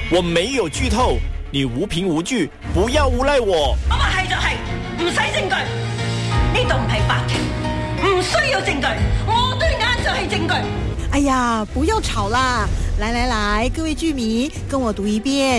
我没有劇透，你無憑無據，不要誣賴我。 我話係就係，唔使證據，呢度唔係法庭，唔需要證據，我對眼就係證據。 哎呀，不要吵啦！來，各位劇迷，跟我讀一遍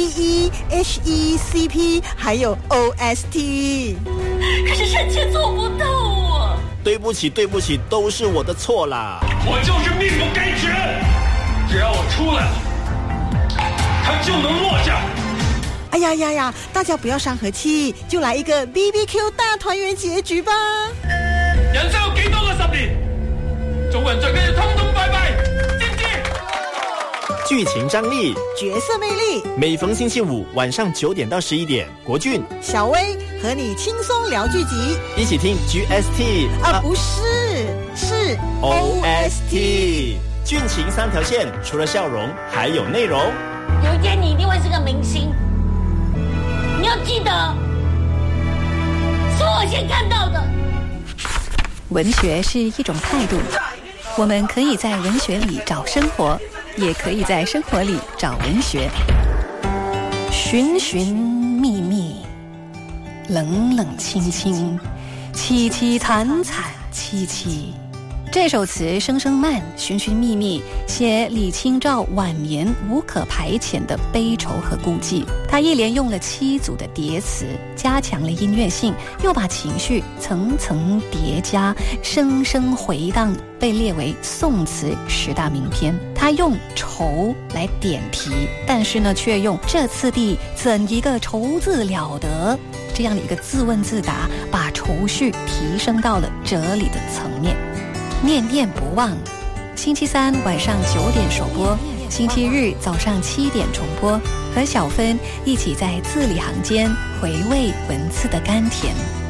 BEHECP， 還有 OST。 可是臣妾做不到啊！ 對不起，都是我的錯啦。 我就是命不該絕，只要我出來了，他就能落下。 哎呀，大家不要傷和氣，就來一個 BBQ 大團圓結局吧。 人生有幾多個10年？做人最緊要通通拜拜，知唔知？ 劇情張力， 角色魅力， 每逢星期五晚上9點到11點，國俊、 小薇和你輕鬆聊劇集， 一起聽 GST 不是，是 OST。劇情3條線，除了笑容，還有內容。 有一天你一定會是個明星，你要記得，是我先看到的。 文學是一種態度，我們可以在文學裡找生活，也可以在生活裡找文學。尋尋覓覓，冷冷清清，淒淒慘慘戚戚。這首詞聲聲慢，尋尋覓覓，寫李清照晚年無可排遣的悲愁和孤寂。他一連用了7組的疊詞，加強了音樂性，又把情緒層層疊加，聲聲回盪，被列為宋詞10大名篇。他用愁來點題，但是呢，卻用這次第怎一個愁字了得這樣的一個自問自答，把愁緒提升到了哲理的層面。念念不忘，星期3晚上9點首播，星期日早上7點重播，和小芬一起在字裡行間回味文字的甘甜。